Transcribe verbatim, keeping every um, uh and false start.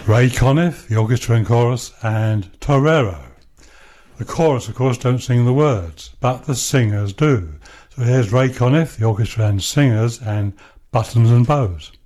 Ray Conniff, the orchestra and chorus, and Torero. The chorus, of course, don't sing the words, but the singers do. So here's Ray Conniff, the orchestra and singers, and Buttons and Bows.